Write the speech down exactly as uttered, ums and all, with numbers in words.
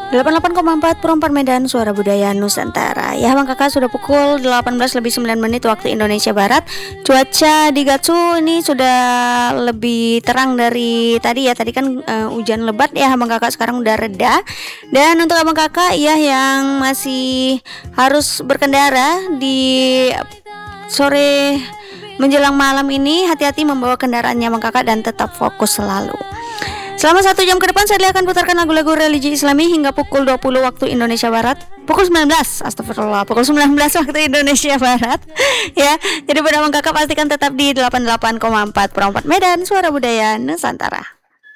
delapan puluh delapan koma empat Perempat Medan, Suara Budaya Nusantara. Ya Bang Kakak, sudah pukul delapan belas lebih sembilan menit waktu Indonesia Barat. Cuaca di Gatsu ini sudah lebih terang dari tadi ya. Tadi kan uh, hujan lebat ya Bang Kakak, sekarang udah reda. Dan untuk Abang Kakak ya yang masih harus berkendara di sore menjelang malam ini, hati-hati membawa kendaraannya Bang Kakak dan tetap fokus selalu. Selama satu jam ke depan saya akan putarkan lagu-lagu religi Islami hingga pukul dua puluh waktu Indonesia Barat. Pukul sembilan belas, astagfirullah, pukul sembilan belas waktu Indonesia Barat. Ya, jadi pada Bang Kakak pastikan tetap di delapan puluh delapan koma empat Perempat Medan, Suara Budaya Nusantara.